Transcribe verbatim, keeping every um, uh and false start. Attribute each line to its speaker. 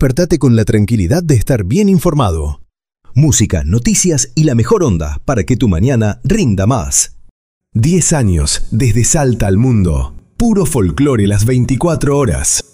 Speaker 1: despertate con la tranquilidad de estar bien informado. Música, noticias y la mejor onda para que tu mañana rinda más. diez años desde Salta al mundo. Puro folclore las veinticuatro horas.